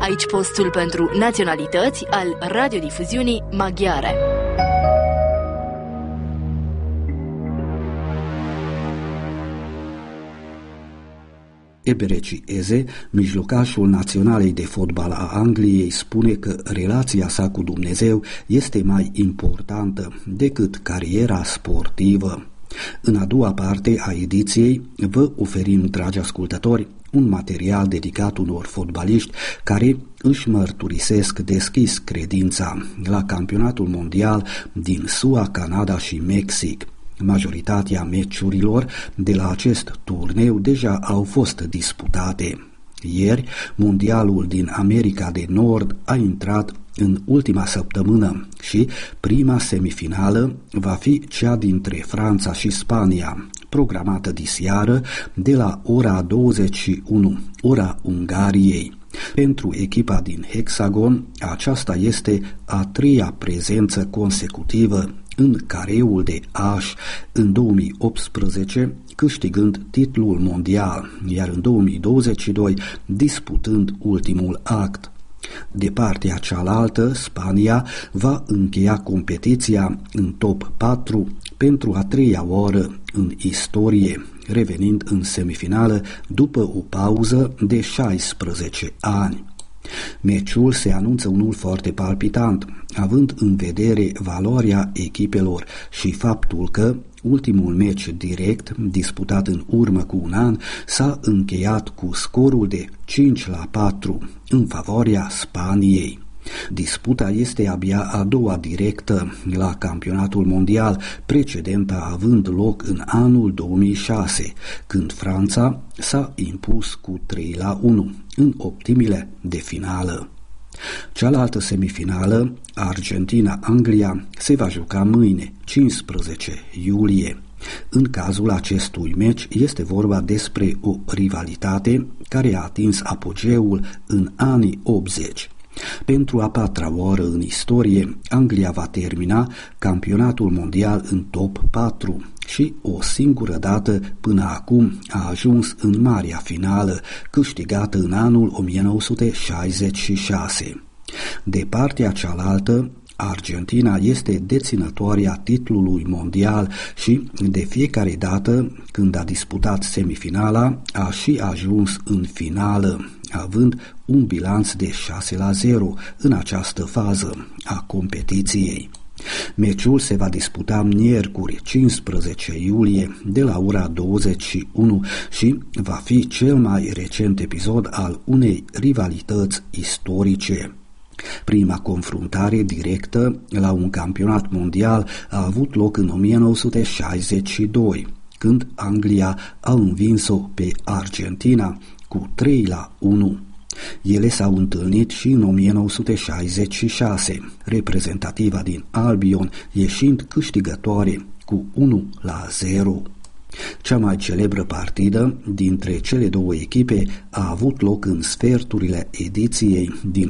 Aici postul pentru naționalități al radiodifuziunii maghiare. Ebereci Eze, mijlocașul Naționalei de Fotbal a Angliei, spune că relația sa cu Dumnezeu este mai importantă decât cariera sportivă. În a doua parte a ediției vă oferim, dragi ascultători, un material dedicat unor fotbaliști care își mărturisesc deschis credința la campionatul mondial din SUA, Canada și Mexic. Majoritatea meciurilor de la acest turneu deja au fost disputate. Ieri, mondialul din America de Nord a intrat în ultima săptămână și prima semifinală va fi cea dintre Franța și Spania, programată diseară de la ora 21, ora Ungariei. Pentru echipa din Hexagon, aceasta este a treia prezență consecutivă în careul de H în 2018, câștigând titlul mondial, iar în 2022 disputând ultimul act. De partea cealaltă, Spania va încheia competiția în top 4 pentru a treia oară în istorie, revenind în semifinală după o pauză de 16 ani. Meciul se anunță unul foarte palpitant, având în vedere valoarea echipelor și faptul că ultimul meci direct, disputat în urmă cu un an, s-a încheiat cu scorul de 5-4 în favoarea Spaniei. Disputa este abia a doua directă la campionatul mondial, precedenta având loc în anul 2006, când Franța s-a impus cu 3-1 în optimile de finală. Cealaltă semifinală, Argentina-Anglia, se va juca mâine, 15 iulie. În cazul acestui meci este vorba despre o rivalitate care a atins apogeul în anii 80. Pentru a patra oară în istorie, Anglia va termina campionatul mondial în top 4 și o singură dată până acum a ajuns în marea finală, câștigată în anul 1966. De partea cealaltă, Argentina este deținătoarea titlului mondial și de fiecare dată când a disputat semifinala a și ajuns în finală, având un bilanț de 6-0 în această fază a competiției. Meciul se va disputa miercuri 15 iulie de la ora 21 și va fi cel mai recent episod al unei rivalități istorice. Prima confruntare directă la un campionat mondial a avut loc în 1962, când Anglia a învins-o pe Argentina cu 3-1. Ele s-au întâlnit și în 1966, reprezentativa din Albion ieșind câștigătoare cu 1-0. Cea mai celebră partidă dintre cele două echipe a avut loc în sferturile ediției din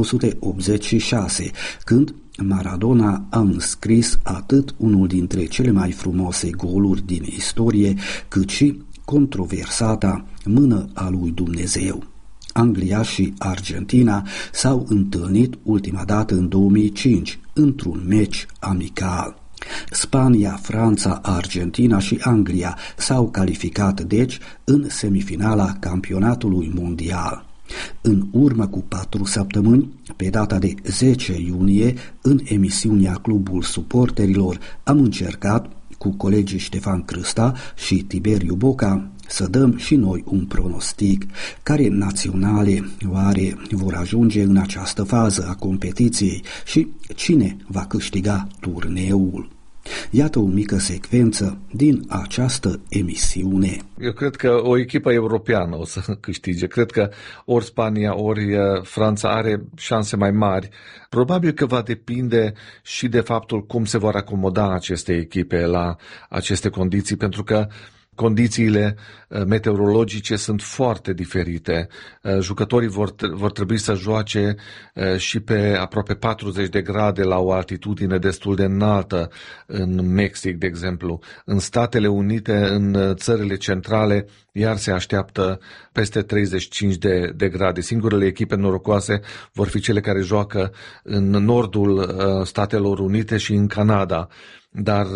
1986, când Maradona a înscris atât unul dintre cele mai frumoase goluri din istorie, cât și controversata mână a lui Dumnezeu. Anglia și Argentina s-au întâlnit ultima dată în 2005, într-un meci amical. Spania, Franța, Argentina și Anglia s-au calificat, deci, în semifinala campionatului mondial. În urmă cu 4 săptămâni, pe data de 10 iunie, în emisiunea Clubul Suporterilor, am încercat, cu colegii Ștefan Crâsta și Tiberiu Boca, să dăm și noi un pronostic care naționale oare vor ajunge în această fază a competiției și cine va câștiga turneul. Iată o mică secvență din această emisiune. Eu cred că o echipă europeană o să câștige. Cred că ori Spania, ori Franța are șanse mai mari. Probabil că va depinde și de faptul cum se vor acomoda aceste echipe la aceste condiții, pentru că condițiile meteorologice sunt foarte diferite. Jucătorii vor trebui să joace și pe aproape 40 de grade la o altitudine destul de înaltă în Mexic, de exemplu. În Statele Unite, în țările centrale, iar se așteaptă peste 35 de grade. Singurele echipe norocoase vor fi cele care joacă în nordul Statelor Unite și în Canada. Dar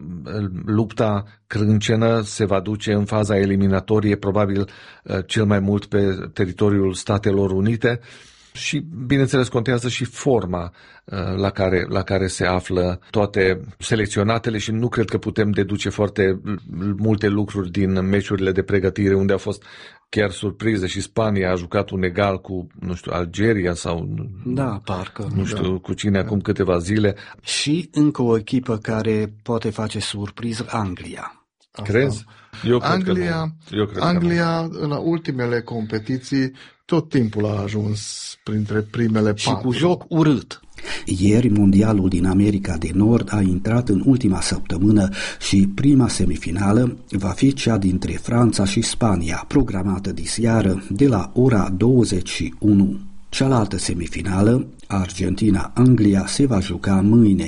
lupta crâncenă se va duce în faza eliminatorie, probabil cel mai mult pe teritoriul Statelor Unite și, bineînțeles, contează și forma la care se află toate selecționatele și nu cred că putem deduce foarte multe lucruri din meciurile de pregătire unde a fost chiar surpriză și Spania a jucat un egal cu, nu știu, Algeria sau parcă. Nu știu cu cine acum câteva zile. Și încă o echipă care poate face surpriză, Anglia. Crezi? Eu cred Anglia în ultimele competiții tot timpul a ajuns printre primele 4. Și cu joc urât. Ieri, mondialul din America de Nord a intrat în ultima săptămână și prima semifinală va fi cea dintre Franța și Spania, programată diseară de la ora 21. Cealaltă semifinală, Argentina-Anglia, se va juca mâine,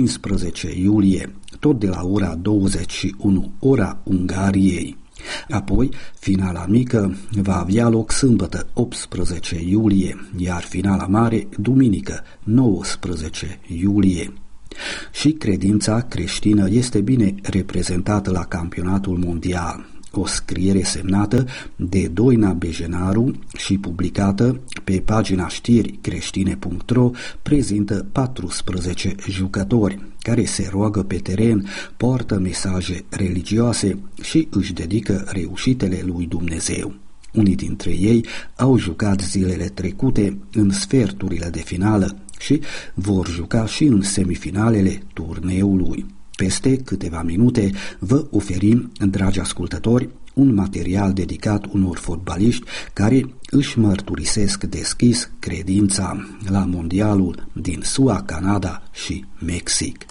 15 iulie, tot de la ora 21, ora Ungariei. Apoi, finala mică va avea loc sâmbătă 18 iulie, iar finala mare duminică 19 iulie. Și credința creștină este bine reprezentată la campionatul mondial. O scriere semnată de Doina Bejenaru și publicată pe pagina știricreștine.ro prezintă 14 jucători care se roagă pe teren, poartă mesaje religioase și își dedică reușitele lui Dumnezeu. Unii dintre ei au jucat zilele trecute în sferturile de finală și vor juca și în semifinalele turneului. Peste câteva minute vă oferim, dragi ascultători, un material dedicat unor fotbaliști care își mărturisesc deschis credința la mondialul din SUA, Canada și Mexic.